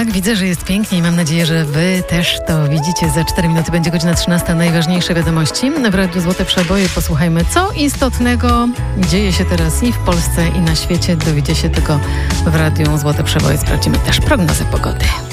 Tak, widzę, że jest pięknie i mam nadzieję, że wy też to widzicie. Za 4 minuty będzie godzina 13. Najważniejsze wiadomości. W Radiu Złote Przeboje posłuchajmy, co istotnego dzieje się teraz i w Polsce, i na świecie. Dowiecie się tego w Radiu Złote Przeboje. Sprawdzimy też prognozę pogody.